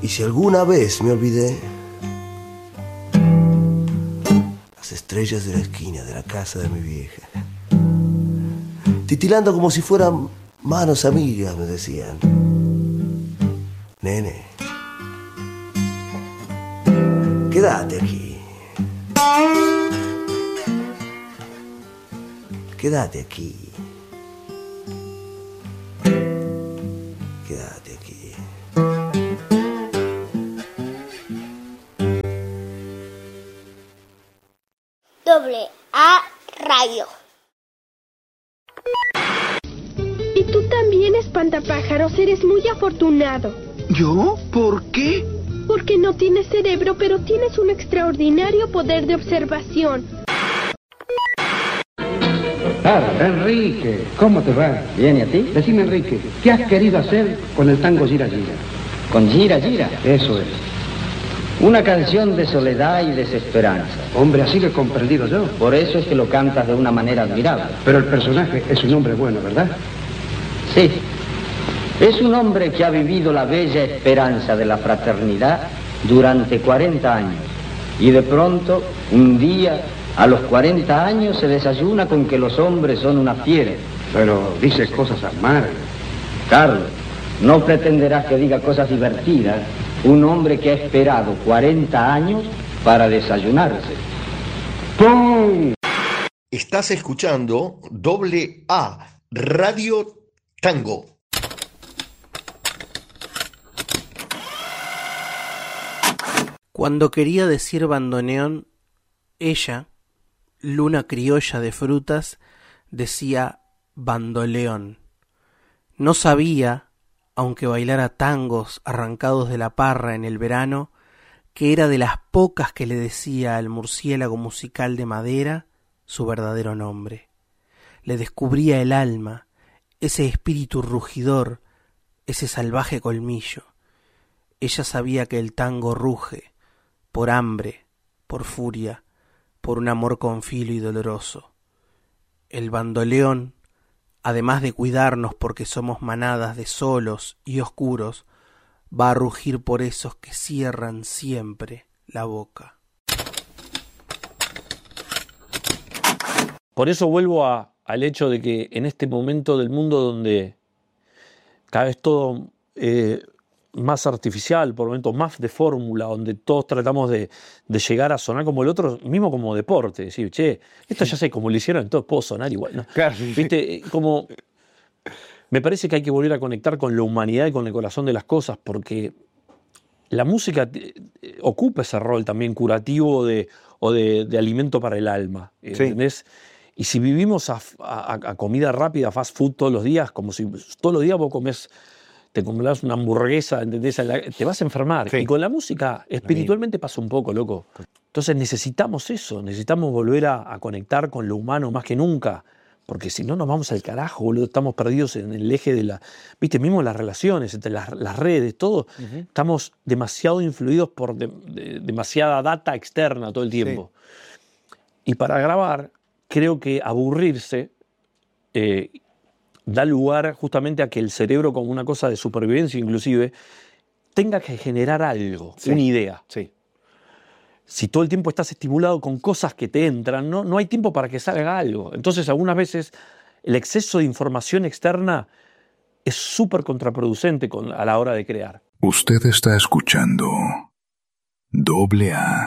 si alguna vez me olvidé, las estrellas de la esquina de la casa de mi vieja, titilando como si fueran manos amigas, me decían: nene, quédate aquí. Quédate aquí. Quédate aquí. AA Radio. Y tú también, espantapájaros, eres muy afortunado. ¿Yo? ¿Por qué? Porque no tienes cerebro, pero tienes un extraordinario poder de observación. Enrique, ¿cómo te va? Bien, ¿y a ti? Decime, Enrique, ¿qué has querido hacer con el tango Gira Gira? ¿Con Gira Gira? Eso es. Una canción de soledad y desesperanza. Hombre, así lo he comprendido yo. Por eso es que lo cantas de una manera admirable. Pero el personaje es un hombre bueno, ¿verdad? Sí. Es un hombre que ha vivido la bella esperanza de la fraternidad durante 40 años. Y de pronto, un día, a los 40 años, se desayuna con que los hombres son una fiera. Pero dice cosas amargas. Carlos, no pretenderás que diga cosas divertidas un hombre que ha esperado 40 años para desayunarse. ¡Pum! Estás escuchando AA Radio Tango. Cuando quería decir bandoneón, ella, luna criolla de frutas, decía bandoleón. No sabía, aunque bailara tangos arrancados de la parra en el verano, que era de las pocas que le decía al murciélago musical de madera su verdadero nombre. Le descubría el alma, ese espíritu rugidor, ese salvaje colmillo. Ella sabía que el tango ruge, por hambre, por furia, por un amor con filo y doloroso. El bandoleón, además de cuidarnos porque somos manadas de solos y oscuros, va a rugir por esos que cierran siempre la boca. Por eso vuelvo al hecho de que en este momento del mundo donde cada vez todo más artificial, por momentos más de fórmula, donde todos tratamos de llegar a sonar como el otro, mismo como deporte, decir, che, esto ya sé, como lo hicieron, entonces puedo sonar igual, ¿no? Claro, ¿Viste? Como me parece que hay que volver a conectar con la humanidad y con el corazón de las cosas, porque la música ocupa ese rol también curativo o de alimento para el alma, ¿entendés? Sí. Y si vivimos a comida rápida, fast food todos los días, como si todos los días vos te comes una hamburguesa, ¿entendés? Te vas a enfermar. Sí. Y con la música, espiritualmente pasa un poco, loco. Entonces necesitamos eso, necesitamos volver a conectar con lo humano más que nunca, porque si no nos vamos al carajo, boludo, estamos perdidos en el eje de viste, mismo las relaciones, entre las redes, todo, estamos demasiado influidos por demasiada data externa todo el tiempo. Sí. Y para grabar, creo que aburrirse da lugar justamente a que el cerebro, como una cosa de supervivencia inclusive, tenga que generar algo, sí, una idea. Sí. Si todo el tiempo estás estimulado con cosas que te entran, no hay tiempo para que salga algo. Entonces, algunas veces, el exceso de información externa es súper contraproducente a la hora de crear. Usted está escuchando AA